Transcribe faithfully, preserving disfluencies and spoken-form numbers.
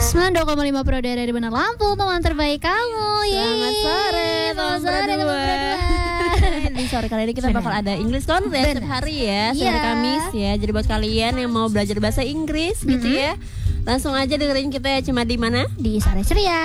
sembilan puluh dua koma lima Pro dari Benar Lampu, teman terbaik kamu. Selamat sore, Selamat sore teman berdua. Di sore kali ini kita bakal ada English Content setiap hari ya, setiap hari Iya. Kamis ya. Jadi buat kalian yang mau belajar bahasa Inggris gitu Mhm. ya, langsung aja dengerin kita ya. Cuma di mana? Di Sore Ceria.